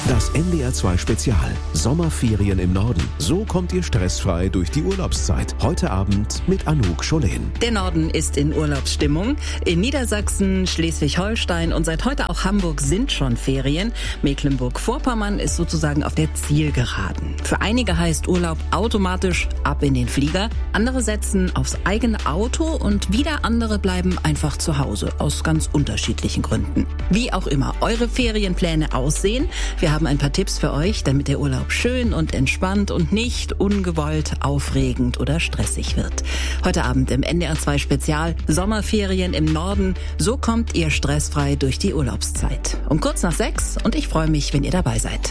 Das NDR 2 Spezial. Sommerferien im Norden. So kommt ihr stressfrei durch die Urlaubszeit. Heute Abend mit Anouk Scholen. Der Norden ist in Urlaubsstimmung. In Niedersachsen, Schleswig-Holstein und seit heute auch Hamburg sind schon Ferien. Mecklenburg-Vorpommern ist sozusagen auf der Zielgeraden. Für einige heißt Urlaub automatisch ab in den Flieger. Andere setzen aufs eigene Auto und wieder andere bleiben einfach zu Hause. Aus ganz unterschiedlichen Gründen. Wie auch immer eure Ferienpläne aussehen, wir haben ein paar Tipps für euch, damit der Urlaub schön und entspannt und nicht ungewollt aufregend oder stressig wird. Heute Abend im NDR 2 Spezial Sommerferien im Norden. So kommt ihr stressfrei durch die Urlaubszeit. Um kurz nach 6 und ich freue mich, wenn ihr dabei seid.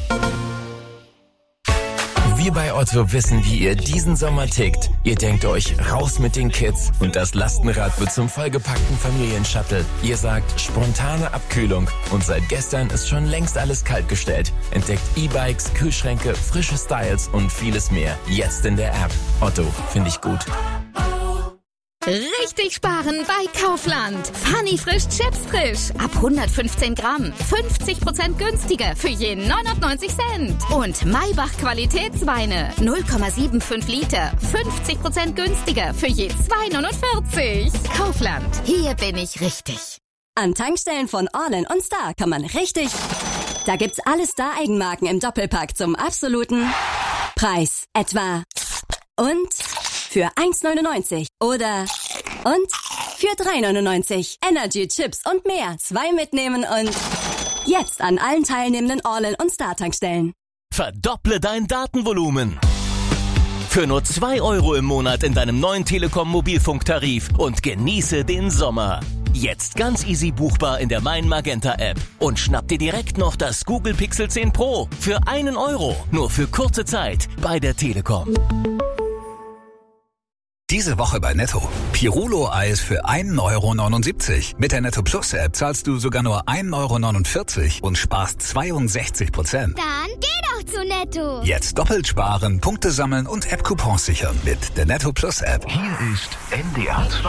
Wir bei Otto wissen, wie ihr diesen Sommer tickt. Ihr denkt euch, raus mit den Kids und das Lastenrad wird zum vollgepackten Familienshuttle. Ihr sagt, spontane Abkühlung und seit gestern ist schon längst alles kaltgestellt. Entdeckt E-Bikes, Kühlschränke, frische Styles und vieles mehr. Jetzt in der App. Otto, finde ich gut. Richtig sparen bei Kaufland. Funny frisch Chips frisch. Ab 115 Gramm. 50% günstiger für je 99 Cent. Und Maybach Qualitätsweine. 0,75 Liter. 50% günstiger für je 2,49. Kaufland. Hier bin ich richtig. An Tankstellen von Orlen und Star kann man richtig... Da gibt's alle Star-Eigenmarken im Doppelpack zum absoluten Preis. Etwa... Und... für 1,99 oder und für 3,99. Energy, Chips und mehr. 2 mitnehmen und jetzt an allen teilnehmenden Orlen und Star-Tankstellen. Verdopple dein Datenvolumen. Für nur 2 € im Monat in deinem neuen Telekom-Mobilfunktarif und genieße den Sommer. Jetzt ganz easy buchbar in der Mein Magenta App. Und schnapp dir direkt noch das Google Pixel 10 Pro für 1 €. Nur für kurze Zeit bei der Telekom. Diese Woche bei Netto. Pirulo-Eis für 1,79 €. Mit der Netto Plus App zahlst du sogar nur 1,49 € und sparst 62%. Dann geh doch zu Netto. Jetzt doppelt sparen, Punkte sammeln und App-Coupons sichern mit der Netto Plus App. Hier ist NDR 2.